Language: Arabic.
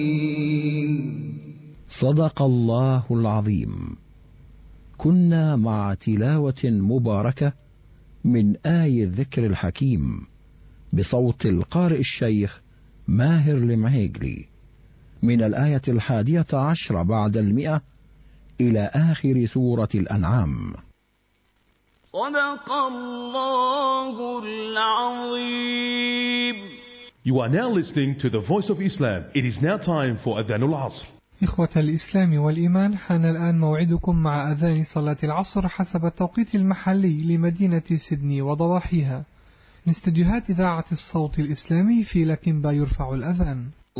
صدق الله العظيم. كنا مع تلاوة مباركة من آي الذكر الحكيم بصوت القارئ الشيخ ماهر المعيقلي من الآية 11 بعد 100 إلى آخر سورة الأنعام. صدق الله العظيم. You are now listening to the Voice of Islam. It is now time for Adhan al-Asr. إخوة الإسلام والإيمان، حان الآن موعدكم مع أذان صلاة العصر حسب التوقيت المحلي لمدينة سيدني وضواحيها. من استديوهات إذاعة الصوت الإسلامي في لكنبا يرفع الأذان.